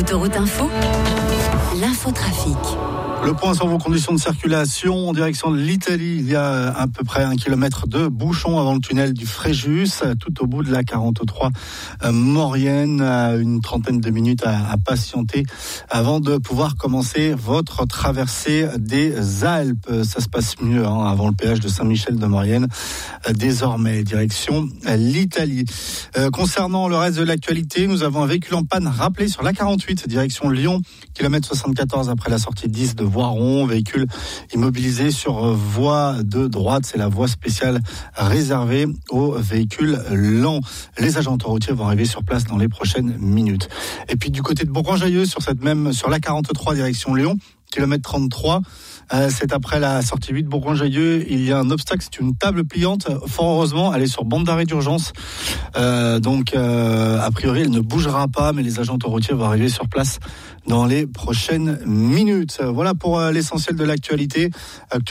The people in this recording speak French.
Autoroute Info, l'infotrafic. Le point sur vos conditions de circulation en direction de l'Italie. Il y a à peu près 1 kilomètre de bouchon avant le tunnel du Fréjus, tout au bout de la 43 Maurienne. Une trentaine de minutes à patienter avant de pouvoir commencer votre traversée des Alpes. Ça se passe mieux avant le péage de Saint-Michel de Maurienne. Désormais, direction l'Italie. Concernant le reste de l'actualité, nous avons un véhicule en panne rappelé sur la 48, direction Lyon, kilomètre 74 après la sortie 10 de Voiron, véhicule immobilisé sur voie de droite, c'est la voie spéciale réservée aux véhicules lents. Les agents autoroutiers vont arriver sur place dans les prochaines minutes. Et puis du côté de Bourgoin-Jallieu, sur la 43 direction Lyon, kilomètre 33, c'est après la sortie 8 de Bourgoin-Jallieu, il y a un obstacle, c'est une table pliante, fort heureusement, elle est sur bande d'arrêt d'urgence, donc a priori elle ne bougera pas, mais les agents autoroutiers vont arriver sur place dans les prochaines minutes. Voilà pour l'essentiel de l'actualité.